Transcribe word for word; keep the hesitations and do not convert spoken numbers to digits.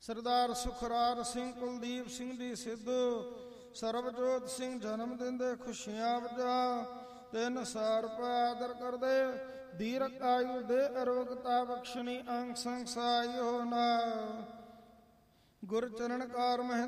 ਸਰਦਾਰ ਸੁਖਰਾਰ ਸਿੰਘ ਕੁਲਦੀਪ ਸਿੰਘ ਦੀ ਸਿੱਧੂ ਸਰਬਜੋਤ ਸਿੰਘ ਜਨਮ ਦਿਨ ਦੇ ਖੁਸ਼ੀਆਂ ਵਜਾ ਤਿੰਨ ਸੌ ਰੁਪਏ ਆਦਰ ਕਰਦੇ ਦੀਰਘ ਆਯੂ ਦੇ ਅਰੋਗਤਾ ਬਖਸ਼ਣੀ ਅੰਗ ਸੰਸਾਈ ਹੋਣਾ ਗੁਰ ਚਰਨ ਕਾਰ ਮਹਿ